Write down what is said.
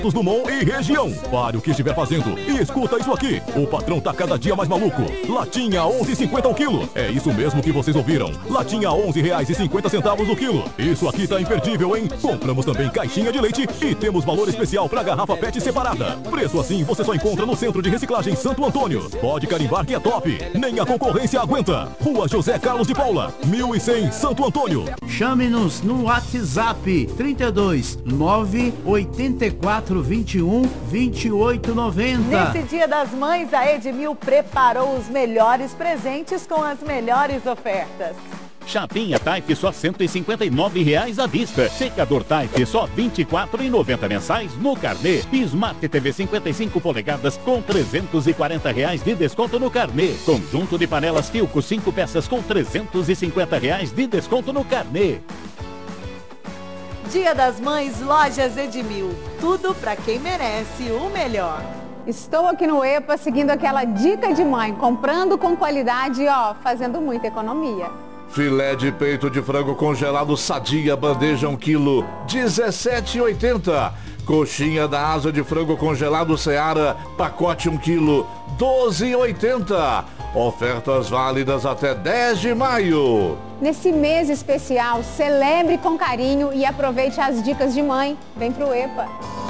Dumont e região. Pare o que estiver fazendo e escuta isso aqui. O patrão tá cada dia mais maluco. Latinha 11,50 o quilo. É isso mesmo que vocês ouviram. Latinha R$11,50 o quilo. Isso aqui tá imperdível, hein? Compramos também caixinha de leite e temos valor especial pra garrafa PET separada. Preço assim você só encontra no Centro de Reciclagem Santo Antônio. Pode carimbar que é top. Nem a concorrência aguenta. Rua José Carlos de Paula, 1100 Santo Antônio. Chame-nos no WhatsApp 32 984 21 28 90. Nesse Dia das Mães, a Edmil preparou os melhores presentes com as melhores ofertas. Chapinha Type só R$ 159 à vista. Secador Type só R$ 24,90 mensais no carnê. Smart TV 55 polegadas com R$ 340 de desconto no carnê. Conjunto de panelas Filco 5 peças com R$ 350 de desconto no carnê. Dia das Mães, Lojas Edmil. Tudo para quem merece o melhor. Estou aqui no EPA seguindo aquela dica de mãe, comprando com qualidade e fazendo muita economia. Filé de peito de frango congelado Sadia, bandeja 1 kg, R$ 17,80. Coxinha da asa de frango congelado Seara, pacote 1 kg, R$ 12,80. Ofertas válidas até 10 de maio. Nesse mês especial, celebre com carinho e aproveite as dicas de mãe. Vem pro EPA.